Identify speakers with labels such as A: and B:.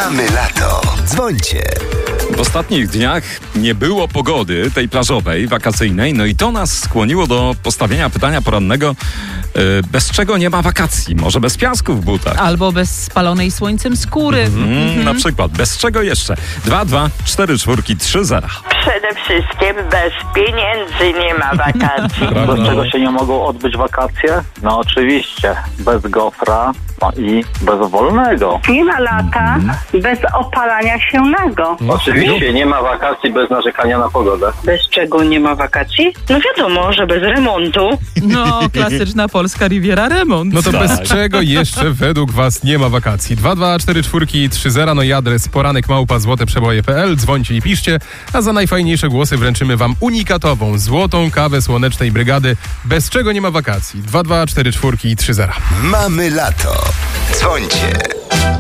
A: Mamy lato. Dzwońcie.
B: W ostatnich dniach nie było pogody tej plażowej, wakacyjnej, no i to nas skłoniło do postawienia pytania porannego, bez czego nie ma wakacji? Może bez piasku w butach?
C: Albo bez spalonej słońcem skóry.
B: Na przykład. Bez czego jeszcze? 2-2-4-4-3-0.
D: Przede wszystkim bez pieniędzy nie ma wakacji.
E: Bez czego się nie mogą odbyć wakacje? No oczywiście, bez gofra, no i bez wolnego.
F: Nie ma lata bez opalania się nago.
E: Oczywiście nie ma wakacji bez narzekania na pogodę.
F: Bez czego nie ma wakacji? No wiadomo, że bez remontu.
C: No, klasyczna polska Riviera Remont.
G: No to bez czego jeszcze według was nie ma wakacji? 2-2-4-4-3-0, no i adres poranek@złoteprzeboje.pl. Dzwońcie i piszcie, a za najfajniejsze głosy wręczymy wam unikatową, złotą kawę Słonecznej Brygady, bez czego nie ma wakacji. 2-2-4-4-3-0.
A: Mamy lato. Dzwońcie.